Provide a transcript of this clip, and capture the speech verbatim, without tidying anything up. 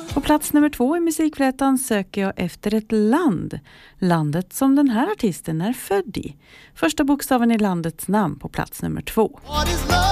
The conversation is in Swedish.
På plats nummer två i musikflätan söker jag efter ett land. Landet som den här artisten är född i. Första bokstaven i landets namn på plats nummer två.